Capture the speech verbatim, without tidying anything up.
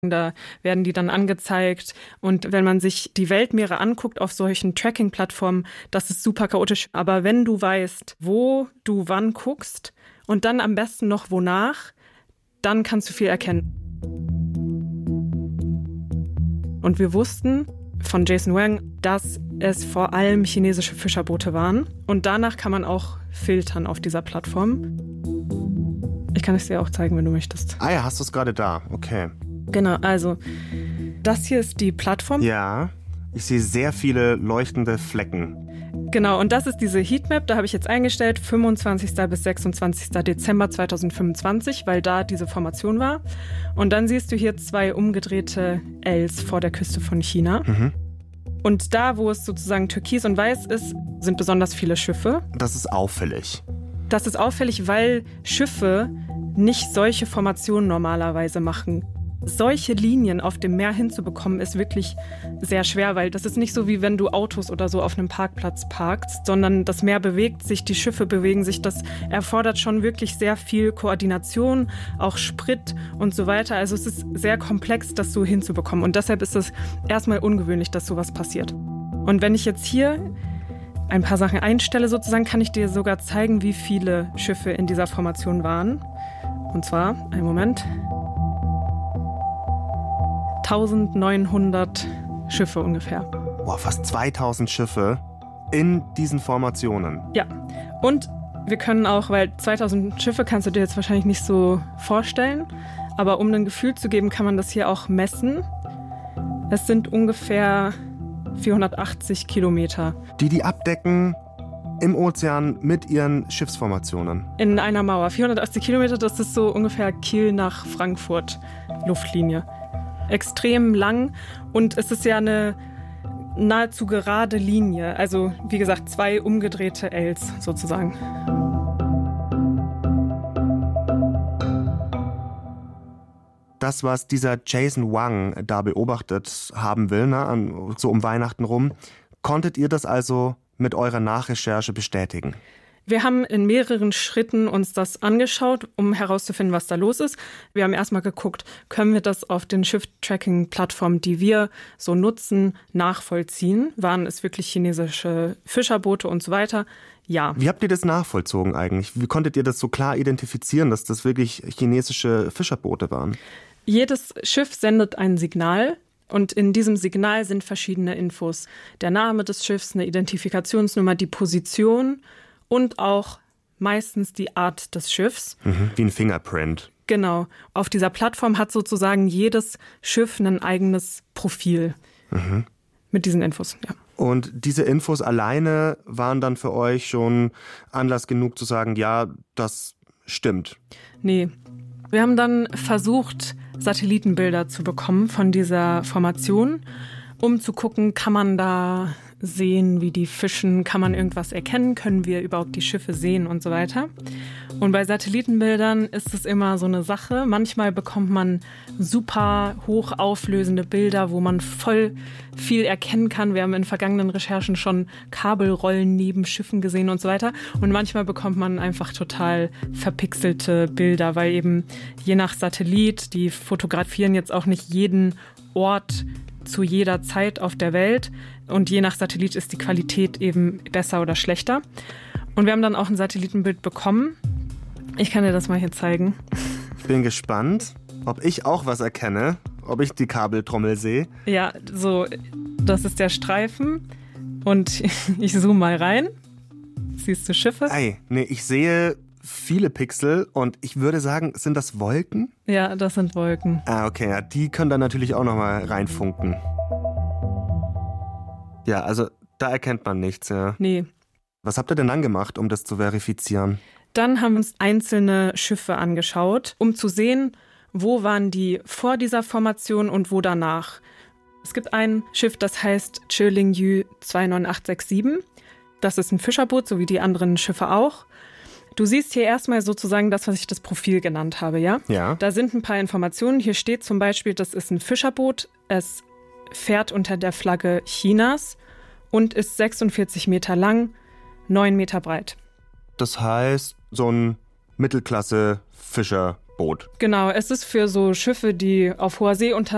Da werden die dann angezeigt. Und wenn man sich die Weltmeere anguckt auf solchen Tracking-Plattformen, das ist super chaotisch. Aber wenn du weißt, wo du wann guckst und dann am besten noch wonach, dann kannst du viel erkennen. Und wir wussten von Jason Wang, dass es vor allem chinesische Fischerboote waren. Und danach kann man auch filtern auf dieser Plattform. Ich kann es dir auch zeigen, wenn du möchtest. Ah ja, hast du es gerade da. Okay. Genau, also das hier ist die Plattform. Ja, ich sehe sehr viele leuchtende Flecken. Genau, und das ist diese Heatmap, da habe ich jetzt eingestellt, fünfundzwanzigsten bis sechsundzwanzigsten Dezember zweitausendfünfundzwanzig, weil da diese Formation war. Und dann siehst du hier zwei umgedrehte Ls vor der Küste von China. Mhm. Und da, wo es sozusagen türkis und weiß ist, sind besonders viele Schiffe. Das ist auffällig. Das ist auffällig, weil Schiffe nicht solche Formationen normalerweise machen. Solche Linien auf dem Meer hinzubekommen, ist wirklich sehr schwer, weil das ist nicht so, wie wenn du Autos oder so auf einem Parkplatz parkst, sondern das Meer bewegt sich, die Schiffe bewegen sich. Das erfordert schon wirklich sehr viel Koordination, auch Sprit und so weiter. Also es ist sehr komplex, das so hinzubekommen. Und deshalb ist es erstmal ungewöhnlich, dass sowas passiert. Und wenn ich jetzt hier ein paar Sachen einstelle, sozusagen, kann ich dir sogar zeigen, wie viele Schiffe in dieser Formation waren. Und zwar, einen Moment, eintausendneunhundert Schiffe ungefähr. Boah, fast zweitausend Schiffe in diesen Formationen. Ja, und wir können auch, weil zweitausend Schiffe kannst du dir jetzt wahrscheinlich nicht so vorstellen, aber um ein Gefühl zu geben, kann man das hier auch messen. Es sind ungefähr vierhundertachtzig Kilometer. Die die abdecken im Ozean mit ihren Schiffsformationen. In einer Mauer. vierhundertachtzig Kilometer, das ist so ungefähr Kiel nach Frankfurt Luftlinie. Extrem lang und es ist ja eine nahezu gerade Linie. Also wie gesagt, zwei umgedrehte Ls sozusagen. Das, was dieser Jason Wang da beobachtet haben will, ne, so um Weihnachten rum, konntet ihr das also mit eurer Nachrecherche bestätigen? Wir haben in mehreren Schritten uns das angeschaut, um herauszufinden, was da los ist. Wir haben erstmal geguckt, können wir das auf den Schiff-Tracking-Plattformen, die wir so nutzen, nachvollziehen? Waren es wirklich chinesische Fischerboote und so weiter? Ja. Wie habt ihr das nachvollzogen eigentlich? Wie konntet ihr das so klar identifizieren, dass das wirklich chinesische Fischerboote waren? Jedes Schiff sendet ein Signal. Und in diesem Signal sind verschiedene Infos. Der Name des Schiffs, eine Identifikationsnummer, die Position und auch meistens die Art des Schiffs. Mhm, wie ein Fingerprint. Genau. Auf dieser Plattform hat sozusagen jedes Schiff ein eigenes Profil. Mhm. Mit diesen Infos, ja. Und diese Infos alleine waren dann für euch schon Anlass genug zu sagen, ja, das stimmt? Nee. Wir haben dann versucht, Satellitenbilder zu bekommen von dieser Formation, um zu gucken, kann man da sehen, wie die fischen, kann man irgendwas erkennen, können wir überhaupt die Schiffe sehen und so weiter. Und bei Satellitenbildern ist es immer so eine Sache. Manchmal bekommt man super hochauflösende Bilder, wo man voll viel erkennen kann. Wir haben in vergangenen Recherchen schon Kabelrollen neben Schiffen gesehen und so weiter. Und manchmal bekommt man einfach total verpixelte Bilder, weil eben je nach Satellit, die fotografieren jetzt auch nicht jeden Ort zu jeder Zeit auf der Welt. Und je nach Satellit ist die Qualität eben besser oder schlechter. Und wir haben dann auch ein Satellitenbild bekommen. Ich kann dir das mal hier zeigen. Ich bin gespannt, ob ich auch was erkenne, ob ich die Kabeltrommel sehe. Ja, so, das ist der Streifen. Und ich zoome mal rein. Siehst du Schiffe? Ei, nee, ich sehe viele Pixel und ich würde sagen, sind das Wolken? Ja, das sind Wolken. Ah, okay, ja, die können dann natürlich auch nochmal reinfunken. Ja, also da erkennt man nichts, ja. Nee. Was habt ihr denn dann gemacht, um das zu verifizieren? Dann haben wir uns einzelne Schiffe angeschaut, um zu sehen, wo waren die vor dieser Formation und wo danach. Es gibt ein Schiff, das heißt Zhilingyu zwei neun acht sechs sieben. Das ist ein Fischerboot, so wie die anderen Schiffe auch. Du siehst hier erstmal sozusagen das, was ich das Profil genannt habe, ja? Ja. Da sind ein paar Informationen. Hier steht zum Beispiel, das ist ein Fischerboot. Es fährt unter der Flagge Chinas und ist sechsundvierzig Meter lang, neun Meter breit. Das heißt, so ein Mittelklasse-Fischerboot. Genau, es ist für so Schiffe, die auf hoher See unter